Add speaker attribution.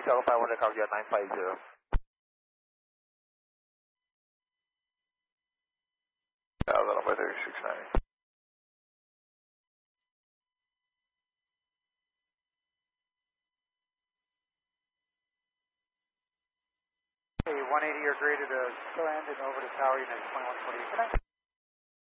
Speaker 1: Chicago 500, copy at 950. Chicago by 3690.
Speaker 2: Okay, 180 or greater to land and over to tower unit 2148. Good night.